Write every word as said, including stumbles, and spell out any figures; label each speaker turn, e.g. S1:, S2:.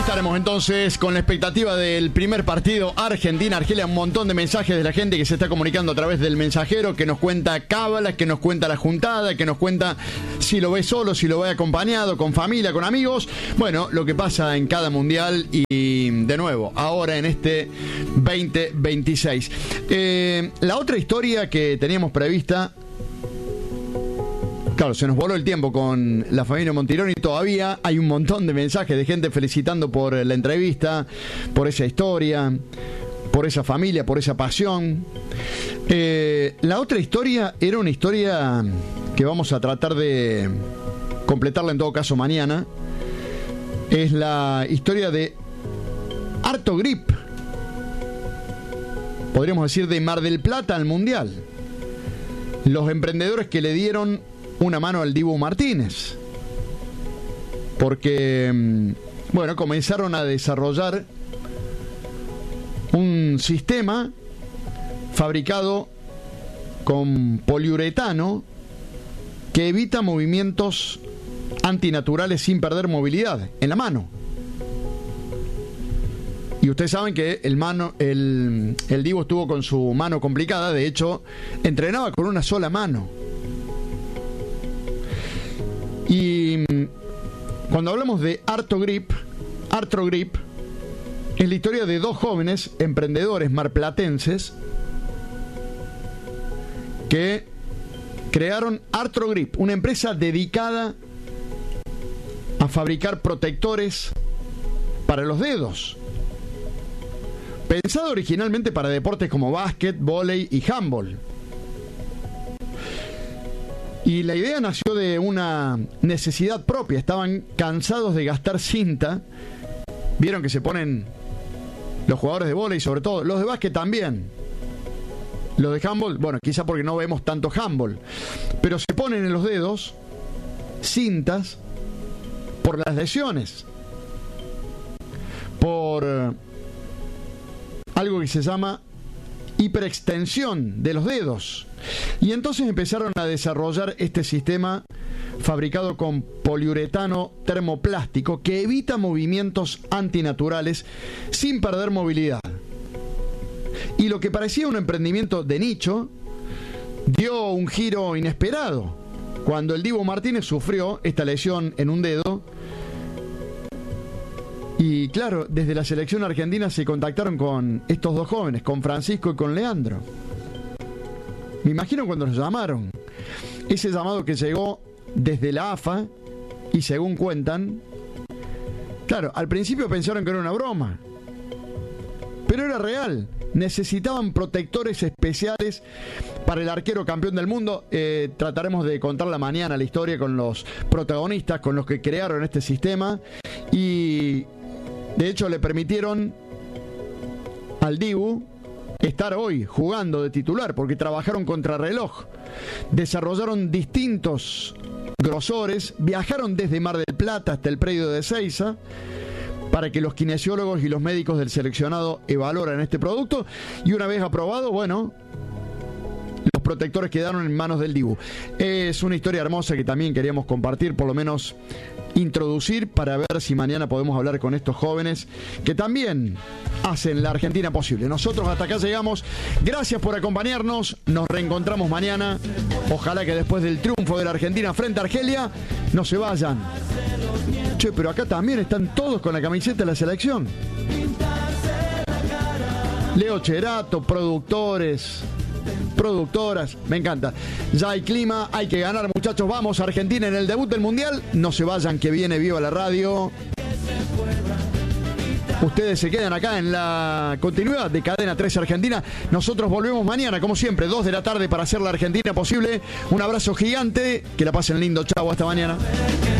S1: Estaremos entonces con la expectativa del primer partido Argentina-Argelia. Un montón de mensajes de la gente que se está comunicando a través del mensajero, que nos cuenta cábalas, que nos cuenta la juntada, que nos cuenta si lo ve solo, si lo ve acompañado, con familia, con amigos. Bueno, lo que pasa en cada mundial y de nuevo, ahora en este veinte veintiséis. Eh, la otra historia que teníamos prevista... Claro, se nos voló el tiempo con la familia Montironi. Todavía hay un montón de mensajes de gente felicitando por la entrevista, por esa historia, por esa familia, por esa pasión. Eh, la otra historia era una historia que vamos a tratar de completarla en todo caso mañana. Es la historia de Harto Grip. Podríamos decir de Mar del Plata al Mundial. Los emprendedores que le dieron una mano al Dibu Martínez, porque bueno, comenzaron a desarrollar un sistema fabricado con poliuretano que evita movimientos antinaturales sin perder movilidad en la mano. Y ustedes saben que el, mano, el, el Dibu estuvo con su mano complicada. De hecho, entrenaba con una sola mano. Y cuando hablamos de Harto Grip, Harto Grip es la historia de dos jóvenes emprendedores marplatenses que crearon Harto Grip, una empresa dedicada a fabricar protectores para los dedos, pensado originalmente para deportes como básquet, vóley y handball. Y la idea nació de una necesidad propia. Estaban cansados de gastar cinta. Vieron que se ponen los jugadores de vóley, sobre todo los de básquet también. Los de handball, bueno, quizá porque no vemos tanto handball, pero se ponen en los dedos cintas por las lesiones, por algo que se llama hiperextensión de los dedos. Y entonces empezaron a desarrollar este sistema fabricado con poliuretano termoplástico que evita movimientos antinaturales sin perder movilidad. Y lo que parecía un emprendimiento de nicho dio un giro inesperado cuando el Dibu Martínez sufrió esta lesión en un dedo. Y claro, desde la selección argentina se contactaron con estos dos jóvenes, con Francisco y con Leandro. Me imagino cuando los llamaron. Ese llamado que llegó desde la A F A, y según cuentan, claro, al principio pensaron que era una broma, pero era real. Necesitaban protectores especiales para el arquero campeón del mundo. Eh, trataremos de contarla mañana la historia con los protagonistas, con los que crearon este sistema. Y de hecho le permitieron al Dibu estar hoy jugando de titular, porque trabajaron contrarreloj, desarrollaron distintos grosores, viajaron desde Mar del Plata hasta el predio de Ezeiza para que los kinesiólogos y los médicos del seleccionado evaluaran este producto, y una vez aprobado, bueno, los protectores quedaron en manos del Dibu. Es una historia hermosa que también queríamos compartir, por lo menos introducir, para ver si mañana podemos hablar con estos jóvenes que también hacen la Argentina posible. Nosotros hasta acá llegamos. Gracias por acompañarnos. Nos reencontramos mañana. Ojalá que después del triunfo de la Argentina frente a Argelia no se vayan. Che, pero acá también están todos con la camiseta de la selección. Leo Cherato, productores, productoras, me encanta. Ya hay clima, hay que ganar, muchachos. Vamos, Argentina en el debut del Mundial. No se vayan, que viene Viva la Radio. Ustedes se quedan acá en la continuidad de Cadena tres Argentina. Nosotros volvemos mañana, como siempre, dos de la tarde, para hacer la Argentina posible. Un abrazo gigante, que la pasen lindo. Chau, hasta mañana.